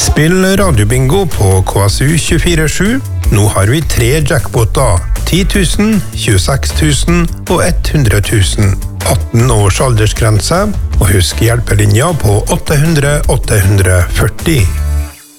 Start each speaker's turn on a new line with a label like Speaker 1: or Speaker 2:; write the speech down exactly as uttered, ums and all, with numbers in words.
Speaker 1: Spill radiobingo på K S U tjuefire sju. Nå har vi tre jackpoter. ti tusen, tjueseks tusen og hundre tusen. atten års aldersgrense, og husk hjelpelinja på åtte hundre åtte hundre førti.